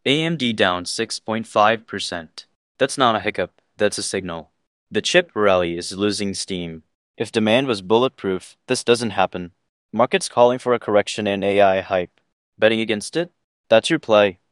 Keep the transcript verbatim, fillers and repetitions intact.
A M D down six point five percent. That's not a hiccup, that's a signal. The chip rally is losing steam. If demand was bulletproof, this doesn't happen. Market's calling for a correction in A I hype. Betting against it? That's your play.